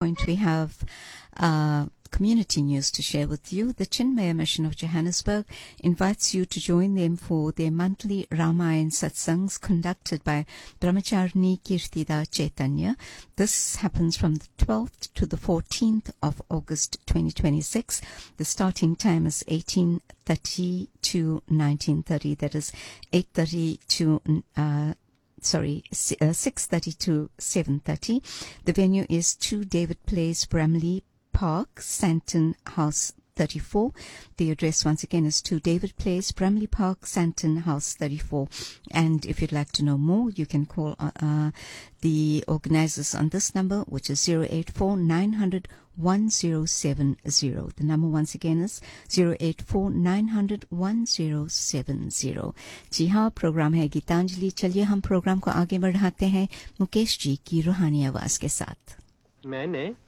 point, we have community news to share with you. The Chinmaya Mission of Johannesburg invites you to join them for their monthly Ramayana satsangs conducted by Brahmacharni Kirtida Chaitanya. This happens from the 12th to the 14th of August 2026. The starting time is 18:30 to 19:30. That is 8:30 to 6:30 to 7:30. The venue is 2 David Place, Bramley Park, Santon House 34. The address once again is 2 David Place, Bramley Park, Santon House 34. And if you'd like to know more, you can call the organizers on this number, which is 084 900 1070. The number once again is 084 900 1070. जी हाँ, programme है गीतांजलि. चलिए हम programme को आगे बढ़ाते हैं मुकेश जी की रूहानी आवाज के साथ. मैंने